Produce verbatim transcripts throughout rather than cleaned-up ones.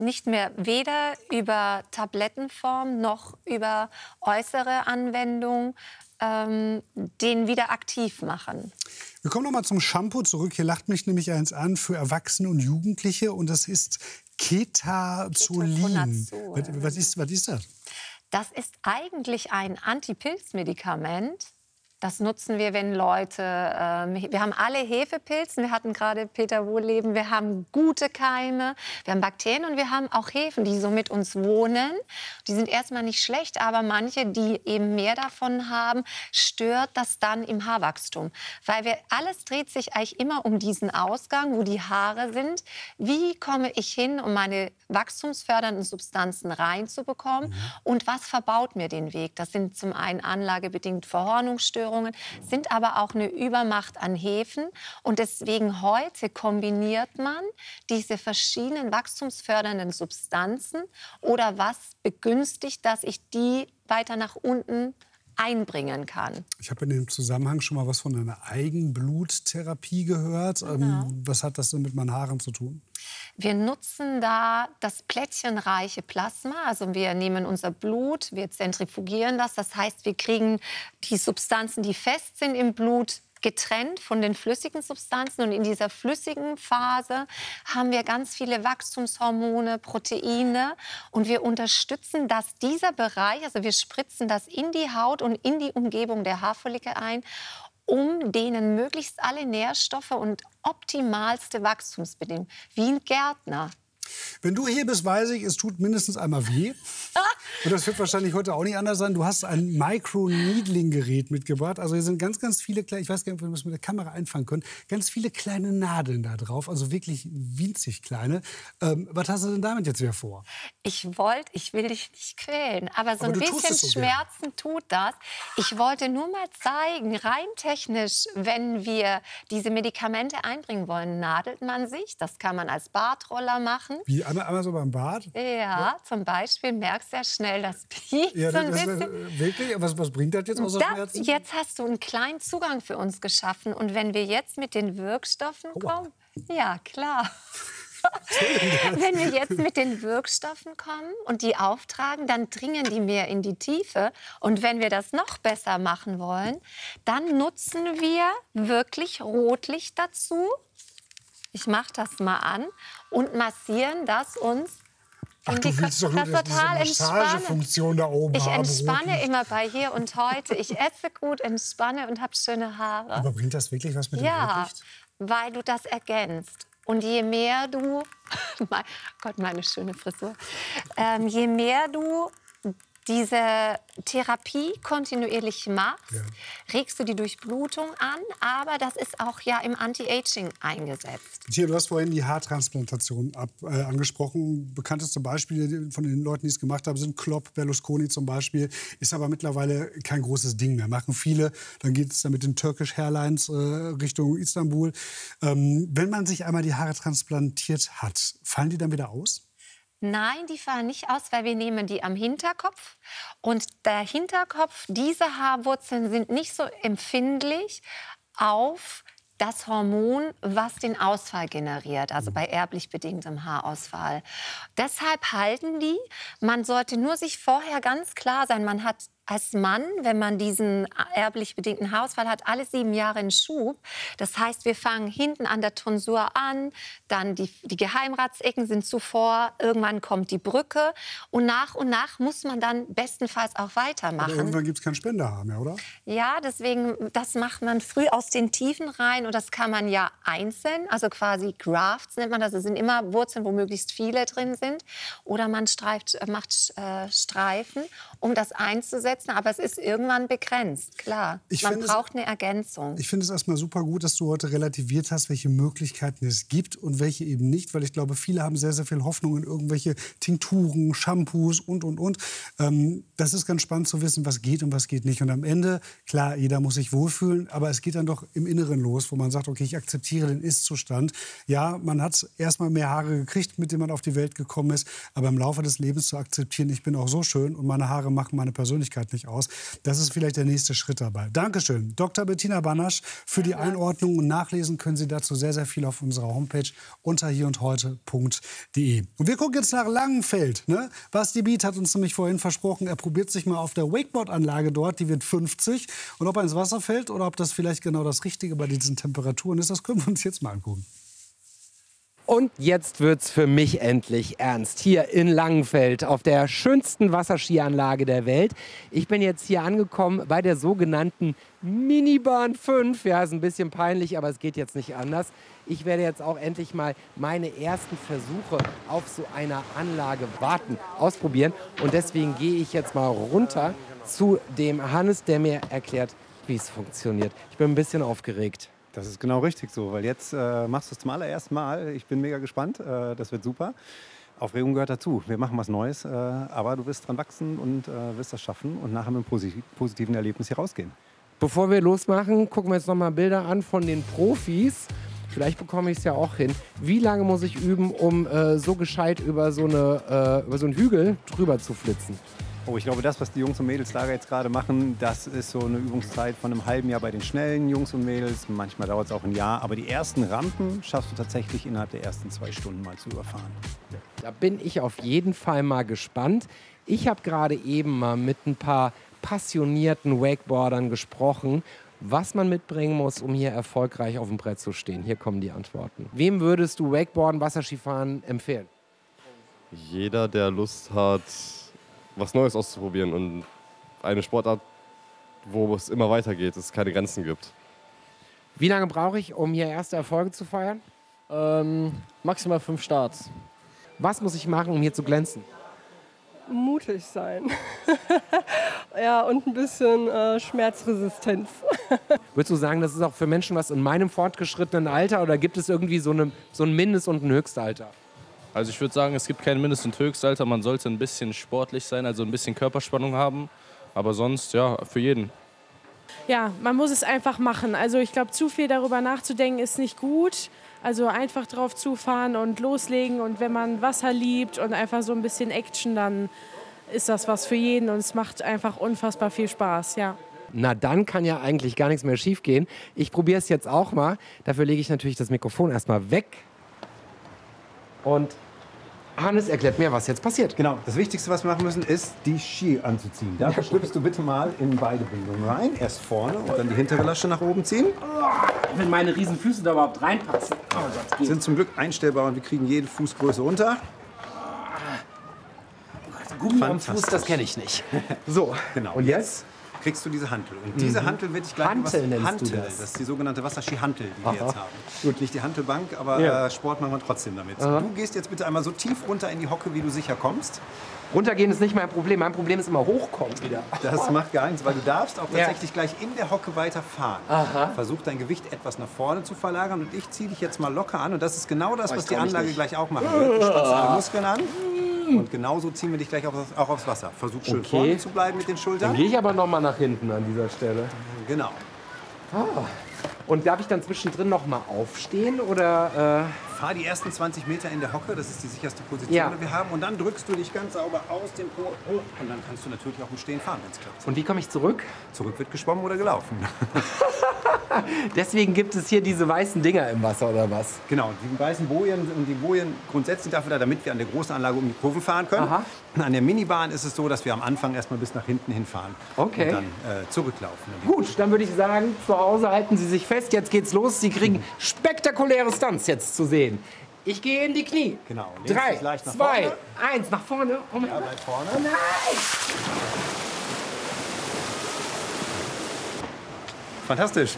nicht mehr weder über Tablettenform noch über äußere Anwendung ähm, den wieder aktiv machen. Wir kommen noch mal zum Shampoo zurück. Hier lacht mich nämlich eins an für Erwachsene und Jugendliche und das ist Ketoconazol. Was, was, ist, was ist das? Das ist eigentlich ein Antipilzmedikament. Das nutzen wir, wenn Leute, äh, wir haben alle Hefepilzen, wir hatten gerade Peter Wohlleben, wir haben gute Keime, wir haben Bakterien und wir haben auch Hefen, die so mit uns wohnen. Die sind erstmal nicht schlecht, aber manche, die eben mehr davon haben, stört das dann im Haarwachstum. Weil wir, alles dreht sich eigentlich immer um diesen Ausgang, wo die Haare sind. Wie komme ich hin, um meine wachstumsfördernden Substanzen reinzubekommen? Mhm. Und was verbaut mir den Weg? Das sind zum einen anlagebedingt Verhornungsstörungen, sind aber auch eine Übermacht an Hefen. Und deswegen heute kombiniert man diese verschiedenen wachstumsfördernden Substanzen oder was begünstigt, dass ich die weiter nach unten einbringen kann. Ich habe in dem Zusammenhang schon mal was von einer Eigenbluttherapie gehört. Genau. Ähm, was hat das denn mit meinen Haaren zu tun? Wir nutzen da das plättchenreiche Plasma. Also wir nehmen unser Blut, wir zentrifugieren das. Das heißt, wir kriegen die Substanzen, die fest sind im Blut, getrennt von den flüssigen Substanzen. Und in dieser flüssigen Phase haben wir ganz viele Wachstumshormone, Proteine. Und wir unterstützen, dass dieser Bereich, also wir spritzen das in die Haut und in die Umgebung der Haarfollikel ein, um denen möglichst alle Nährstoffe und optimalste Wachstumsbedingungen, wie ein Gärtner. Wenn du hier bist, weiß ich, es tut mindestens einmal weh. Und das wird wahrscheinlich heute auch nicht anders sein. Du hast ein Micro-Needling-Gerät mitgebracht. Also hier sind ganz, ganz viele kleine, ich weiß gar nicht, ob wir das mit der Kamera einfangen können, ganz viele kleine Nadeln da drauf. Also wirklich winzig kleine. Ähm, was hast du denn damit jetzt wieder vor? Ich wollte, ich will dich nicht quälen, aber so aber ein bisschen so Schmerzen gern. Tut das. Ich wollte nur mal zeigen, rein technisch, wenn wir diese Medikamente einbringen wollen, nadelt man sich. Das kann man als Bartroller machen. Wie, einmal, einmal so beim Bad? Ja, ja, zum Beispiel merkst du ja schnell, das piekt ja, so ein das, bisschen. Das, wirklich? Was, was bringt das jetzt außer das, Schmerzen? Jetzt hast du einen kleinen Zugang für uns geschaffen. Und wenn wir jetzt mit den Wirkstoffen kommen, oh. Ja, klar. Wenn wir jetzt mit den Wirkstoffen kommen und die auftragen, dann dringen die mehr in die Tiefe. Und wenn wir das noch besser machen wollen, dann nutzen wir wirklich Rotlicht dazu. Ich mache das mal an und massieren das uns. Ach, du willst doch nur diese Massagefunktion da oben ich haben. Ich entspanne Rotlicht. Immer bei Hier und Heute. Ich esse gut, entspanne und habe schöne Haare. Aber bringt das wirklich was mit dem ja, Rotlicht? Ja, weil du das ergänzt. Und je mehr du, mein Gott, meine schöne Frisur, ähm, je mehr du diese Therapie kontinuierlich machst, ja. regst du die Durchblutung an, aber das ist auch ja im Anti-Aging eingesetzt. Hier, du hast vorhin die Haartransplantation ab, äh, angesprochen. Bekannteste Beispiele von den Leuten, die es gemacht haben, sind Klopp, Berlusconi zum Beispiel. Ist aber mittlerweile kein großes Ding mehr. Machen viele, dann geht es dann mit den Turkish Hairlines äh, Richtung Istanbul. Ähm, wenn man sich einmal die Haare transplantiert hat, fallen die dann wieder aus? Nein, die fallen nicht aus, weil wir nehmen die am Hinterkopf. Und der Hinterkopf, diese Haarwurzeln sind nicht so empfindlich auf das Hormon, was den Ausfall generiert, also bei erblich bedingtem Haarausfall. Deshalb halten die. Man sollte nur sich vorher ganz klar sein, man hat als Mann, wenn man diesen erblich bedingten Haarausfall hat, alle sieben Jahre einen Schub. Das heißt, wir fangen hinten an der Tonsur an, dann die, die Geheimratsecken sind zuvor, irgendwann kommt die Brücke und nach und nach muss man dann bestenfalls auch weitermachen. Aber irgendwann gibt es kein Spenderhaar mehr, oder? Ja, deswegen, das macht man früh aus den Tiefen rein und das kann man ja einzeln, also quasi Grafts nennt man das, das sind immer Wurzeln, wo möglichst viele drin sind. Oder man streift, macht äh, Streifen, um das einzusetzen. Aber es ist irgendwann begrenzt, klar. Ich Man braucht es, eine Ergänzung. Ich finde es erstmal super gut, dass du heute relativiert hast, welche Möglichkeiten es gibt und welche eben nicht. Weil ich glaube, viele haben sehr, sehr viel Hoffnung in irgendwelche Tinkturen, Shampoos und, und, und. Ähm, das ist ganz spannend zu wissen, was geht und was geht nicht. Und am Ende, klar, jeder muss sich wohlfühlen, aber es geht dann doch im Inneren los, wo man sagt, okay, ich akzeptiere den Ist-Zustand. Ja, man hat erstmal mehr Haare gekriegt, mit denen man auf die Welt gekommen ist. Aber im Laufe des Lebens zu akzeptieren, ich bin auch so schön und meine Haare machen meine Persönlichkeit Möglichkeit nicht aus. Das ist vielleicht der nächste Schritt dabei. Dankeschön, Doktor Bettina Banasch, für die Einordnung. Und nachlesen können Sie dazu sehr, sehr viel auf unserer Homepage unter hier und heute punkt de. Und wir gucken jetzt nach Langenfeld. Ne? Basti Biet hat uns nämlich vorhin versprochen, er probiert sich mal auf der Wakeboard-Anlage dort, die wird fünfzig. Und ob er ins Wasser fällt oder ob das vielleicht genau das Richtige bei diesen Temperaturen ist, das können wir uns jetzt mal angucken. Und jetzt wird's für mich endlich ernst. Hier in Langenfeld auf der schönsten Wasserskianlage der Welt. Ich bin jetzt hier angekommen bei der sogenannten Minibahn fünf. Ja, ist ein bisschen peinlich, aber es geht jetzt nicht anders. Ich werde jetzt auch endlich mal meine ersten Versuche auf so einer Anlage warten, ausprobieren. Und deswegen gehe ich jetzt mal runter zu dem Hannes, der mir erklärt, wie es funktioniert. Ich bin ein bisschen aufgeregt. Das ist genau richtig so, weil jetzt äh, machst du es zum allerersten Mal. Ich bin mega gespannt, äh, das wird super. Aufregung gehört dazu. Wir machen was Neues, äh, aber du wirst dran wachsen und äh, wirst das schaffen und nachher mit einem posit positiven Erlebnis hier rausgehen. Bevor wir losmachen, gucken wir jetzt noch mal Bilder an von den Profis. Vielleicht bekomme ich es ja auch hin. Wie lange muss ich üben, um äh, so gescheit über so, eine, äh, über so einen Hügel drüber zu flitzen? Oh, ich glaube, das, was die Jungs und Mädels da jetzt gerade machen, das ist so eine Übungszeit von einem halben Jahr bei den schnellen Jungs und Mädels. Manchmal dauert es auch ein Jahr. Aber die ersten Rampen schaffst du tatsächlich innerhalb der ersten zwei Stunden mal zu überfahren. Da bin ich auf jeden Fall mal gespannt. Ich habe gerade eben mal mit ein paar passionierten Wakeboardern gesprochen, was man mitbringen muss, um hier erfolgreich auf dem Brett zu stehen. Hier kommen die Antworten. Wem würdest du Wakeboarden, Wasserskifahren empfehlen? Jeder, der Lust hat, was Neues auszuprobieren und eine Sportart, wo es immer weitergeht, es keine Grenzen gibt. Wie lange brauche ich, um hier erste Erfolge zu feiern? Ähm, maximal fünf Starts. Was muss ich machen, um hier zu glänzen? Mutig sein. Ja, und ein bisschen äh, Schmerzresistenz. Würdest du sagen, das ist auch für Menschen was in meinem fortgeschrittenen Alter oder gibt es irgendwie so, eine, so ein Mindest- und ein Höchstalter? Also ich würde sagen, es gibt kein Mindest- und Höchstalter. Man sollte ein bisschen sportlich sein, also ein bisschen Körperspannung haben. Aber sonst, ja, für jeden. Ja, man muss es einfach machen. Also ich glaube, zu viel darüber nachzudenken ist nicht gut. Also einfach drauf zufahren und loslegen. Und wenn man Wasser liebt und einfach so ein bisschen Action, dann ist das was für jeden. Und es macht einfach unfassbar viel Spaß, ja. Na, dann kann ja eigentlich gar nichts mehr schief gehen. Ich probiere es jetzt auch mal. Dafür lege ich natürlich das Mikrofon erstmal weg. Und Hannes erklärt mir, was jetzt passiert. Genau, das Wichtigste, was wir machen müssen, ist, die Ski anzuziehen. Dafür schlüpfst du bitte mal in beide Bindungen rein. Erst vorne und dann die hintere Lasche nach oben ziehen. Wenn meine riesen Füße da überhaupt reinpassen. Oh, das geht. Sind zum Glück einstellbar und wir kriegen jede Fußgröße runter. Gummi am Fuß, das kenne ich nicht. So, genau. Und jetzt? Kriegst du diese Hantel. Und diese Hantel wird dich gleich... Hantel was, nennst Hantel, du das? das ist die sogenannte Wasserski-Hantel, die Aha. wir jetzt haben. Gut, nicht die Hantelbank, aber Ja. äh, Sport machen wir trotzdem damit. Aha. Du gehst jetzt bitte einmal so tief runter in die Hocke, wie du sicher kommst. Runtergehen ist nicht mein Problem. Mein Problem ist immer hochkommen wieder. Das macht gar nichts, weil du darfst auch Ja. tatsächlich gleich in der Hocke weiterfahren. Aha. Versuch dein Gewicht etwas nach vorne zu verlagern und ich ziehe dich jetzt mal locker an. Und das ist genau das, Oh, ich was die trau mich Anlage nicht. gleich auch machen wird. Du spannst deine Muskeln an und genauso ziehen wir dich gleich auch, auch aufs Wasser. Versuch schön Okay. vorne zu bleiben mit den Dann Schultern. gehe ich aber noch mal nach hinten an dieser Stelle. Genau. Und darf ich dann zwischendrin noch mal aufstehen oder? Fahr die ersten zwanzig Meter in der Hocke, das ist die sicherste Position, Ja. die wir haben. Und dann drückst du dich ganz sauber aus dem Po hoch. Und dann kannst du natürlich auch im Stehen fahren, wenn es klappt. Äh, und wie komme ich zurück? Zurück wird geschwommen oder gelaufen. Deswegen gibt es hier diese weißen Dinger im Wasser oder was? Genau, die weißen Bojen und die Bojen grundsätzlich dafür da, damit wir an der großen Anlage um die Kurven fahren können. Aha. An der Minibahn ist es so, dass wir am Anfang erstmal bis nach hinten hinfahren. Okay. Und dann äh, zurücklaufen. Gut, dann würde ich sagen, zu Hause halten Sie sich fest. Jetzt geht's los. Sie kriegen spektakuläre Stunts jetzt zu sehen. Ich gehe in die Knie. Genau. Links Drei, ist leicht nach zwei, vorne. eins, nach vorne. Oh mein Ja, Gott. bleib vorne. Oh nein! Fantastisch.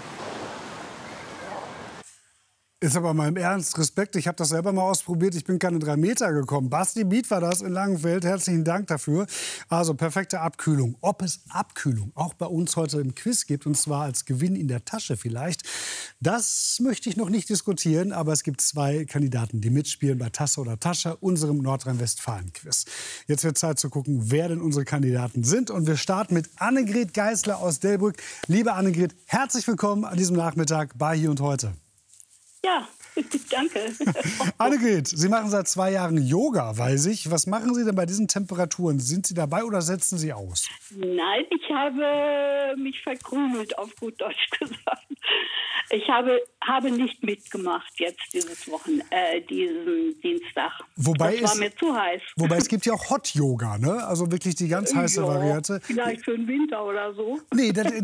Ist aber mal im Ernst, Respekt, ich habe das selber mal ausprobiert, ich bin keine drei Meter gekommen. Basti Biet war das in Langenfeld, herzlichen Dank dafür. Also perfekte Abkühlung. Ob es Abkühlung auch bei uns heute im Quiz gibt, und zwar als Gewinn in der Tasche vielleicht, das möchte ich noch nicht diskutieren, aber es gibt zwei Kandidaten, die mitspielen bei Tasse oder Tasche, unserem Nordrhein-Westfalen-Quiz. Jetzt wird Zeit zu gucken, wer denn unsere Kandidaten sind, und wir starten mit Annegret Geisler aus Delbrück. Liebe Annegret, herzlich willkommen an diesem Nachmittag bei Hier und Heute. Ja, Danke. Annegret, Sie machen seit zwei Jahren Yoga, weiß ich. Was machen Sie denn bei diesen Temperaturen? Sind Sie dabei oder setzen Sie aus? Nein, ich habe mich verkrümelt, auf gut Deutsch gesagt. Ich habe, habe nicht mitgemacht jetzt dieses Wochen, äh, diesen Dienstag. Wobei das war es, mir zu heiß. Wobei es gibt ja auch Hot Yoga, ne? Also wirklich die ganz heiße Ja, Variante. Vielleicht für den Winter oder so. Nee, das,